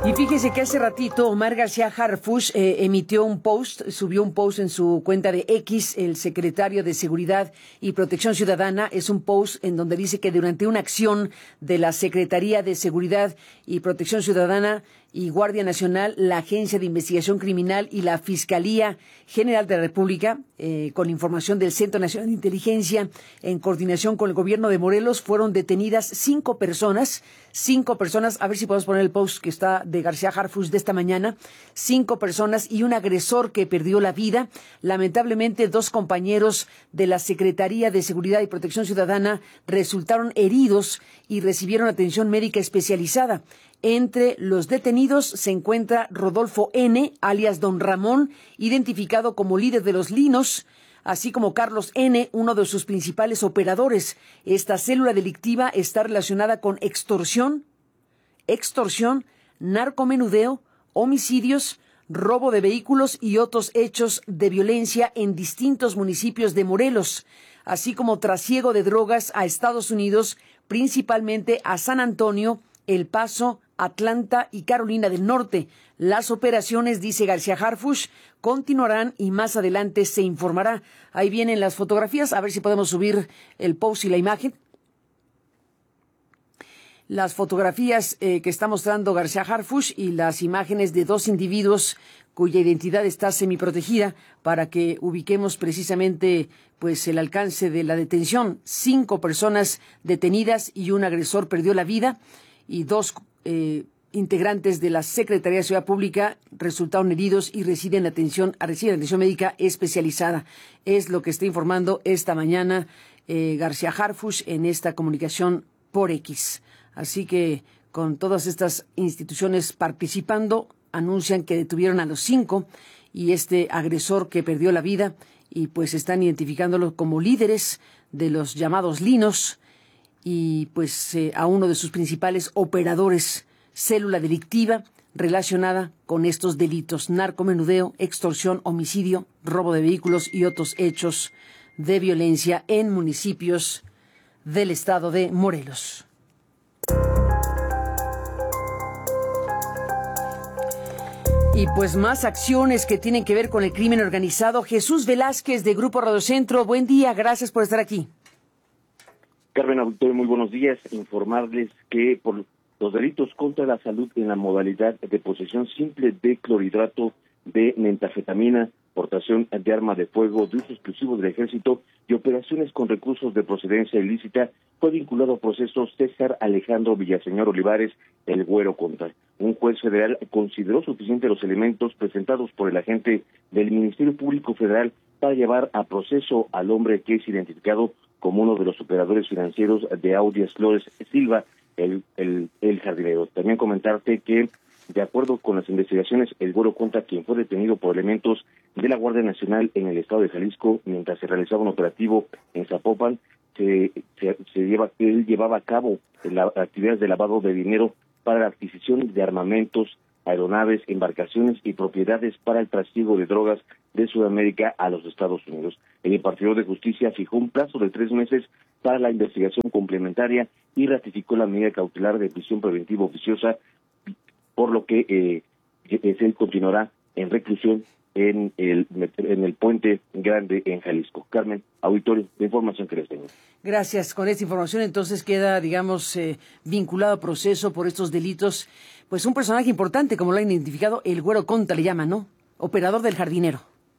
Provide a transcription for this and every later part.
Y fíjese que hace ratito Omar García Harfuch emitió un post, subió un post en su cuenta de X, el secretario de Seguridad y Protección Ciudadana. Es un post en donde dice que durante una acción de la Secretaría de Seguridad y Protección Ciudadana y Guardia Nacional, la Agencia de Investigación Criminal y la Fiscalía General de la República, con información del Centro Nacional de Inteligencia, en coordinación con el gobierno de Morelos, fueron detenidas 5 personas, a ver si podemos poner el post que está de García Harfuch de esta mañana, 5 personas y un agresor que perdió la vida. Lamentablemente, 2 compañeros de la Secretaría de Seguridad y Protección Ciudadana resultaron heridos y recibieron atención médica especializada. Entre los detenidos se encuentra Rodolfo N., alias Don Ramón, identificado como líder de los Linos, así como Carlos N., uno de sus principales operadores. Esta célula delictiva está relacionada con extorsión, narcomenudeo, homicidios, robo de vehículos y otros hechos de violencia en distintos municipios de Morelos, así como trasiego de drogas a Estados Unidos, principalmente a San Antonio, El Paso, Atlanta y Carolina del Norte. Las operaciones, dice García Harfuch, continuarán y más adelante se informará. Ahí vienen las fotografías, a ver si podemos subir el post y la imagen. Las fotografías que está mostrando García Harfuch y las imágenes de 2 individuos cuya identidad está semiprotegida para que ubiquemos precisamente pues el alcance de la detención. 5 personas detenidas y un agresor perdió la vida y 2 integrantes de la Secretaría de Seguridad Pública resultaron heridos y reciben atención médica especializada. Es lo que está informando esta mañana García Harfuch en esta comunicación por X. Así que con todas estas instituciones participando, anuncian que detuvieron a los 5 y este agresor que perdió la vida y pues están identificándolo como líderes de los llamados Linos y pues a uno de sus principales operadores, célula delictiva relacionada con estos delitos: narcomenudeo, extorsión, homicidio, robo de vehículos y otros hechos de violencia en municipios del estado de Morelos. Y pues más acciones que tienen que ver con el crimen organizado. Jesús Velázquez de Grupo Radio Centro, buen día, gracias por estar aquí. Carmen Auditorio, muy buenos días. Informarles que por los delitos contra la salud en la modalidad de posesión simple de clorhidrato de metanfetamina, portación de arma de fuego de uso exclusivo del Ejército y operaciones con recursos de procedencia ilícita, fue vinculado a proceso César Alejandro Villaseñor Olivares, el Güero Conta. Un juez federal consideró suficientes los elementos presentados por el agente del Ministerio Público Federal para llevar a proceso al hombre que es identificado como uno de los operadores financieros de Audias Flores Silva, el jardinero. También comentarte que, de acuerdo con las investigaciones, el Güero Conta, quien fue detenido por elementos de la Guardia Nacional en el estado de Jalisco mientras se realizaba un operativo en Zapopan, él llevaba a cabo las actividades de lavado de dinero para la adquisición de armamentos, aeronaves, embarcaciones y propiedades para el trasiego de drogas de Sudamérica a los Estados Unidos. El impartidor de justicia fijó un plazo de 3 meses para la investigación complementaria y ratificó la medida cautelar de prisión preventiva oficiosa, por lo que él continuará en reclusión en el Puente Grande en Jalisco. Carmen, auditorio, la información que les tengo. Gracias. Con esta información entonces queda, digamos, vinculado a proceso por estos delitos, pues un personaje importante, como lo han identificado, el Güero Conta le llaman, ¿no? Operador del jardinero.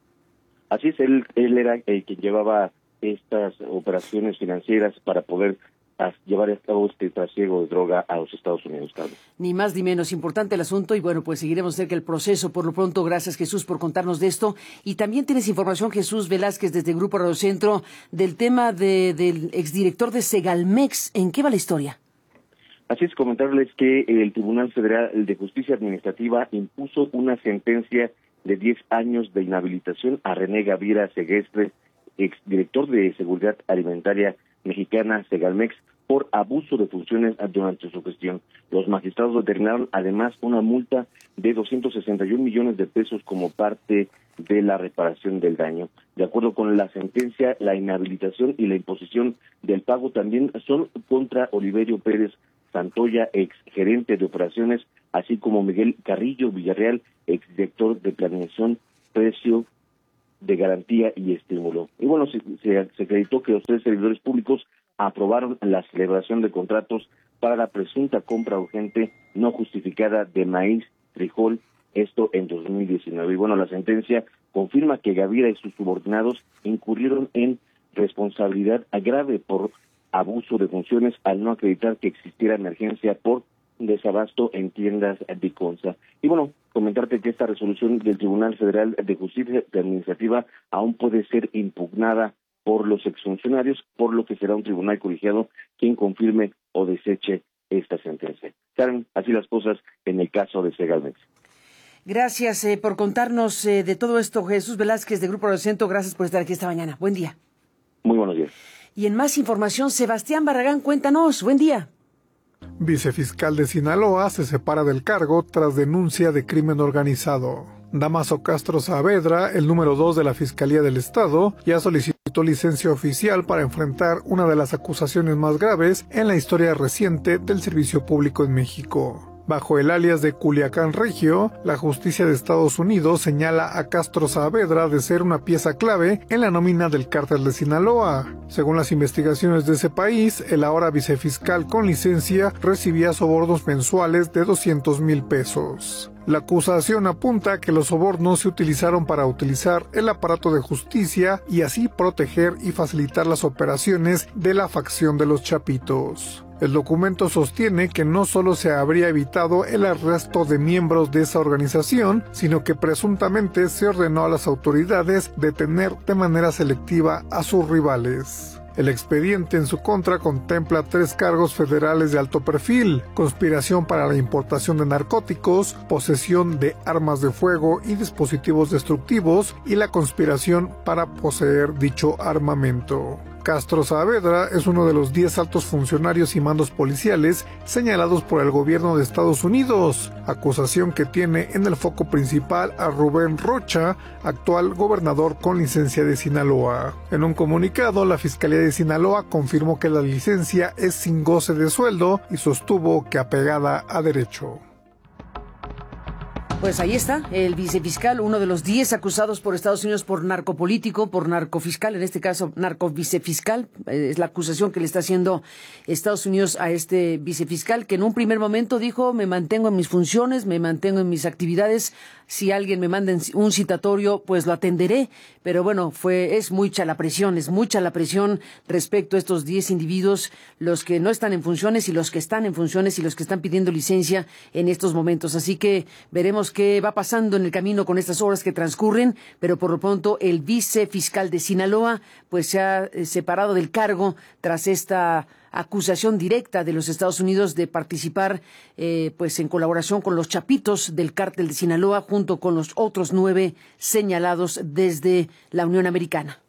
Así es, él era el que llevaba estas operaciones financieras para poder llevar a cabo este trasiego de droga a los Estados Unidos, Carlos. Ni más ni menos, importante el asunto y bueno, pues seguiremos cerca el proceso. Por lo pronto, gracias Jesús por contarnos de esto. Y también tienes información, Jesús Velázquez, desde el Grupo Radio Centro, del tema del exdirector de Segalmex. ¿En qué va la historia? Así es, comentarles que el Tribunal Federal de Justicia Administrativa impuso una sentencia de 10 años de inhabilitación a René Gaviria Segestre, exdirector de Seguridad Alimentaria Mexicana Segalmex, por abuso de funciones durante su gestión. Los magistrados determinaron además una multa de 261 millones de pesos como parte de la reparación del daño. De acuerdo con la sentencia, la inhabilitación y la imposición del pago también son contra Oliverio Pérez Santoya, exgerente de operaciones, así como Miguel Carrillo Villarreal, exdirector de planeación, precio de garantía y estímulo. Y bueno, se acreditó que los 3 servidores públicos aprobaron la celebración de contratos para la presunta compra urgente no justificada de maíz, frijol, esto en 2019. Y bueno, la sentencia confirma que Gaviria y sus subordinados incurrieron en responsabilidad grave por abuso de funciones al no acreditar que existiera emergencia por desabasto en tiendas de Consa. Y bueno, comentarte que esta resolución del Tribunal Federal de Justicia Administrativa aún puede ser impugnada por los exfuncionarios, por lo que será un tribunal colegiado quien confirme o deseche esta sentencia. Karen, así las cosas en el caso de Segalmex. Gracias por contarnos de todo esto, Jesús Velázquez de Grupo Rosento. Gracias por estar aquí esta mañana. Buen día. Muy buenos días. Y en más información, Sebastián Barragán, cuéntanos. Buen día. Vicefiscal de Sinaloa se separa del cargo tras denuncia de crimen organizado. Damaso Castro Saavedra, el número 2 de la Fiscalía del Estado, ya solicitó licencia oficial para enfrentar una de las acusaciones más graves en la historia reciente del servicio público en México. Bajo el alias de Culiacán Regio, la justicia de Estados Unidos señala a Castro Saavedra de ser una pieza clave en la nómina del cártel de Sinaloa. Según las investigaciones de ese país, el ahora vicefiscal con licencia recibía sobornos mensuales de 200,000 pesos. La acusación apunta a que los sobornos se utilizaron para utilizar el aparato de justicia y así proteger y facilitar las operaciones de la facción de los Chapitos. El documento sostiene que no solo se habría evitado el arresto de miembros de esa organización, sino que presuntamente se ordenó a las autoridades detener de manera selectiva a sus rivales. El expediente en su contra contempla 3 cargos federales de alto perfil: conspiración para la importación de narcóticos, posesión de armas de fuego y dispositivos destructivos y la conspiración para poseer dicho armamento. Castro Saavedra es uno de los 10 altos funcionarios y mandos policiales señalados por el gobierno de Estados Unidos, acusación que tiene en el foco principal a Rubén Rocha, actual gobernador con licencia de Sinaloa. En un comunicado, la Fiscalía de Sinaloa confirmó que la licencia es sin goce de sueldo y sostuvo que apegada a derecho. Pues ahí está, el vicefiscal, uno de los 10 acusados por Estados Unidos por narcopolítico, por narcofiscal, en este caso narcovicefiscal, es la acusación que le está haciendo Estados Unidos a este vicefiscal, que en un primer momento dijo: me mantengo en mis funciones, me mantengo en mis actividades, si alguien me manda un citatorio, pues lo atenderé, pero bueno, es mucha la presión respecto a estos 10 individuos, los que no están en funciones y los que están en funciones y los que están pidiendo licencia en estos momentos, así que veremos qué va pasando en el camino con estas horas que transcurren, pero por lo pronto el vicefiscal de Sinaloa pues se ha separado del cargo tras esta acusación directa de los Estados Unidos de participar pues en colaboración con los Chapitos del cártel de Sinaloa junto con los otros 9 señalados desde la Unión Americana.